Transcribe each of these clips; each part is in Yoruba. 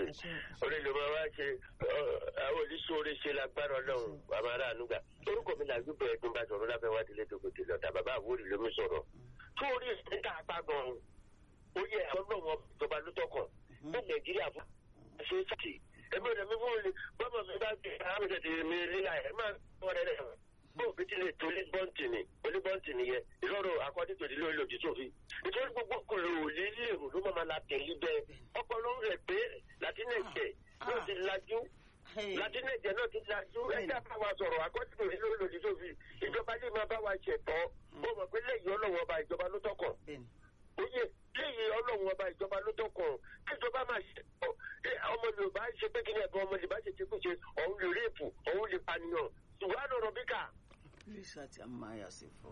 oníjọba wa ṣe àwọn oníṣòro ṣe lágbára Ọlọ́run àmọ́ aráàlú gbà orúkọ mi làjú bẹ ẹdùn bá sọ̀rọ̀ lábẹ́ wá délé dògòdì lọta bàbá àwòrì ló mi sọ̀rọ̀ tó orí ìsìnká apá gan ó yẹ Ọlọ́run ìjọba ló tọkàn fún Nàìjíríà fún ṣe ṣàtì ẹgbẹ́ rẹ̀ mi fún mi bọ́mọ̀ mi bá gbé àwọn ìṣẹ̀tì mi lílà ẹ̀ máa wọ́n rẹ̀ rẹ̀ bó òbí ti lè tó olíbọ́ǹtì nìyẹn ìrọ̀rọ̀ akọ́dítò ìdílé olóòtú sófin nítorí gbogbo kòlò òlé lèrò ló máa la tẹ̀lé bẹ́ẹ̀ ọpọlọ rẹ̀ pé látínẹ̀jẹ̀ ló ti lajú látínẹ̀jẹ̀ náà ti lajú ẹgbẹ́ bá wa sọ̀rọ̀ akọ́dítò ìdílé olóòtú sófin ìjọba lè máa bá wa ṣẹ̀tọ́ bó mọ̀ pé lẹ́yìn ọlọ́wọ́ ọba ìjọba ló tọkàn oye lẹ́yìn ọlọ́run ọba ìjọba ló tọkàn kíjọba máa ṣe ọmọ Yorùbá ṣe pé kí ni ẹ̀gbọ́n ọmọ Yorùbá ṣe kú ṣe òun lè réèpù òun lè pànìyàn ṣùgbọ́n ọ̀rọ̀ bí kà. Please at Amaya say for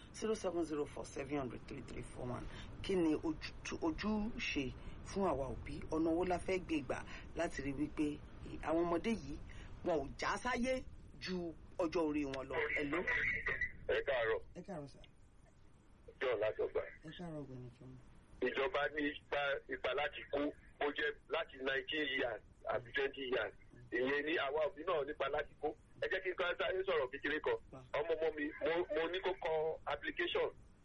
07047003341 kí ni ojúṣe fún àwa òbí ọ̀nà owó la fẹ́ gbé gbà láti rí wípé àwọn ọmọdé yìí wọn ò já sáyé ju ọjọ́ orí wọn lọ. Hello. ẹ káàárọ̀. ẹ káàárọ̀ sà. John Lásọgbà. ẹ káàárọ̀ ọ̀gbẹ́ni John. Ìjọba ní ipa láti kó ó jẹ́ láti 19 years àbí 20 years ìyẹn ní àwa òbí náà nípa láti kó ẹ jẹ́ kí n kọ́ sáré sọ̀rọ̀ kékeré kan ọmọ mi mo ní kó kọ application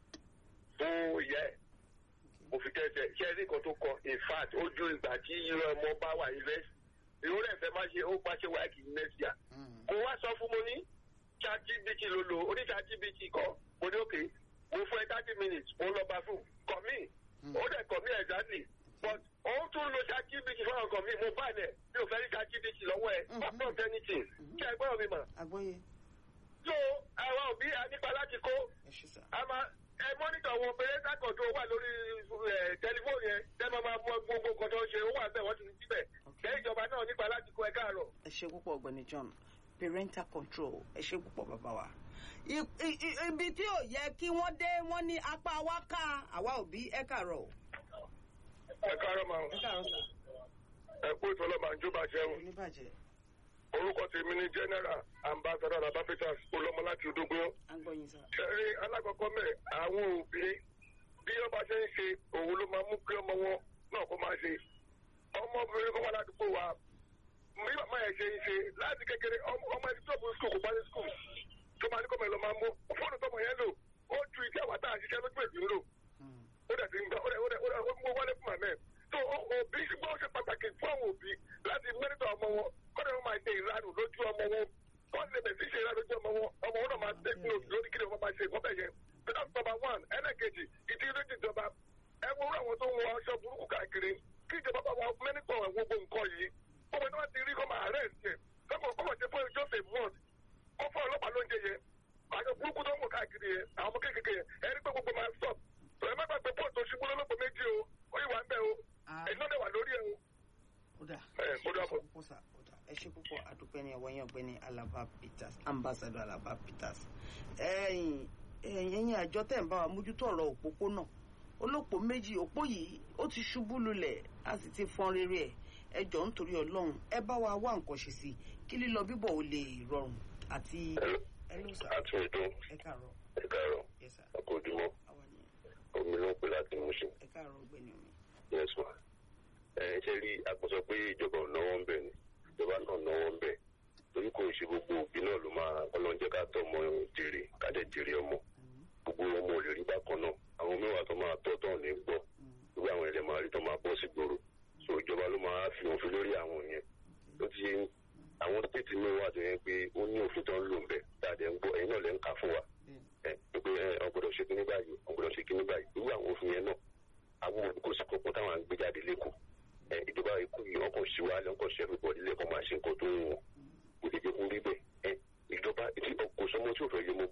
fún ìyá ẹ̀ mo fi kẹ́sẹ̀ ṣé ẹni kan tó kọ in fact ó ju ìgbà tí ọmọ bá wà invest ìrora ẹ̀fẹ̀ máa ṣe ó pàṣẹ wáìkì next year kò wá sọ fún mo ní ChatGPT ló lò ó ní ChatGPT kọ mo ní òkè mo fún ẹ 30 minutes mo lọ bá fún kọ mí ó dẹ̀ kọ mí exactly but òun tún lo ChatGPT fún ọkọ mi mo bá ẹ̀ mi ò fẹ́ rí ChatGPT lọ́wọ́ ẹ̀ not anything ṣé ẹ gbọ́dọ̀ mi mà. àgbọ́yé. so àwa òbí a nípa láti kó ẹ mọ́nítọ̀ àwọn parental control wà lórí tẹlifóònù yẹn tẹ́ máa mọ gbogbo nǹkan tó ń ṣe ó wà bẹ́ẹ̀ wọ́n ti ní síbẹ̀ lẹ́yìn ìjọba náà nípa láti kó ẹ káàárọ̀. ẹ ṣe púpọ̀ ọ̀gbẹ́ni John parental control ẹ ṣe púpọ̀ bàbá wa. ibi tí ò yẹ kí wọ́n dé wọ́n ní apá wa ká àwa òbí ẹ káàárọ̀. ẹ káàárọ̀ máa ń. ẹ káàárọ̀ sà. ẹ kú ìtọ́lọ́ máa ń jó bàjẹ́ o. oníbàjẹ́. orúkọ tèmi ní general ambassador Baba Peters olọmọ láti Odògbó. agbóyin sá. ṣẹ́rí alákọ̀ọ́kọ́ mẹ́ àwọn òbí bí wọ́n bá ṣe ń ṣe òun ló máa mú kí ọmọ wọn náà kó máa ṣe. ọmọbìnrin kan wà ládùúgbò wa bí màmá ẹ̀ ṣe ń ṣe láti kékeré ọmọ ẹni tó bú skul kò parí skul tó máa ní kọ́mọ ẹ̀ lọ máa mú fóònù tọmọ yẹn lò ó ju ìdí àwọn tá à ń ṣiṣẹ́ lójú èdè ń lò ó dẹ̀ ti ń gbà ó mú wọlé fún màmá ẹ̀ tó òbí ṣùgbọ́n ó ṣe pàtàkì fún àwọn òbí láti mẹ́rìndọ̀ ọmọ wọn kọ́dọ̀ wọn máa ṣe ìranù lójú ọmọ wọn kọ́dọ̀ lè bẹ̀rẹ̀ sí ṣe ìranù lójú ọmọ wọn náà máa tẹ́kùn lórí kí ni wọ́n máa ṣe ìkọ́ bẹ́ẹ̀ yẹn that's number one ẹlẹ́kejì ìdí ilé ìjọba ẹ wo àwọn tó ń wọ aṣọ burúkú káàkiri kí ìjọba bá wọn mẹ́rìndọ̀ gbogbo nǹkan yìí ọmọ tí wọ́n ti rí kọ́ máa rẹ̀ ṣe kọ́kọ́ ṣe fún Joseph Ward kọ́ fún ọlọ́pàá ló ń jẹ yẹn àjọ burúkú tó ń wọ káàkiri yẹn àwọn ọmọ kékeré yẹn ẹ rí pé gbogbo máa stop tó ẹ má gbàgbé pọ́ọ̀tù ṣubú lọ́lọ́pọ̀ méjì o ó yìí wà ń bẹ̀ o ẹ̀yin náà lè wà lórí ẹ̀ o. ẹ ṣe púpọ̀ àdúpẹ́ ní ọwọ́ yẹn ọ̀gbẹ́ni Alaba Peters ambassador Alaba Peters ẹ̀yin àjọ tẹ̀ ń bá wa mójútó ọ̀rọ̀ òpópónà olóòpó méjì òpó yìí ó ti ṣubú lulẹ̀ a sì ti fọ́n rere ẹ̀ ẹ jọ̀ọ́ nítorí Ọlọ́run ẹ bá wa wá nǹkan ṣe sí kí lílọ bíbọ̀ ó lè rọrùn àti ẹlòsà àti ètò ẹ káàárọ̀ àkójúmọ́ omi ló ń pè láti mú ṣe. ẹ káàárọ̀ ọ̀gbẹ́ni omi. yes ma ẹ ṣe rí àkọsọ pé ìjọba ò náwó ń bẹ̀ ni ìjọba náà náwó ń bẹ̀ torí kò ṣe gbogbo òbí náà ló máa ọlọ́njẹ́ ká tọ́ ọmọ jèrè ká dẹ̀ jèrè ọmọ gbogbo ọmọ ò lè rí bákan náà àwọn mẹ́wàá tó máa tọ́ tọ́ ní gbọ́ gbogbo àwọn ẹ̀rẹ̀ máa rí tó máa bọ́ sí gbòòrò so ìjọba ló máa fi òfin lórí àwọn yẹn tó ti àwọn stéètì mi wà tó yẹn pé ó ní òfin tó ń lò ń bẹ̀ dáadẹ́ ń gbọ́ ẹ̀yin náà lẹ́ ń kà fún wa pé ọgbọ́dọ̀ ṣe kíní báyìí ọgbọ́dọ̀ ṣe kíní báyìí irú àwọn òfin yẹn náà àwọn olùkóso kọ̀ọ̀kan táwọn à ń gbé jáde lẹ́kọ̀ọ́ ìjọba ikú yìí ọkọ̀ ṣíwálẹ̀ ọkọ̀ ṣẹ́fìbọ̀dì lẹ́kọ̀ọ́ máa ṣe nǹkan tó ń wọ̀ kò lè jẹ́ kó rí bẹ́ẹ̀ ìjọba kò sọmọ tí ò fẹ́ yọmọ